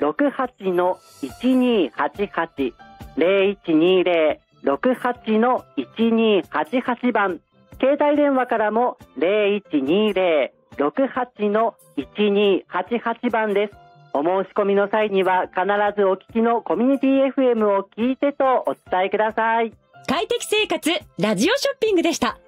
0120-68-1288 0120-68-1288番、携帯電話からも0120-68-1288番です。お申し込みの際には必ずお聞きのコミュニティ FM を聞いてとお伝えください。 快適生活ラジオショッピングでした。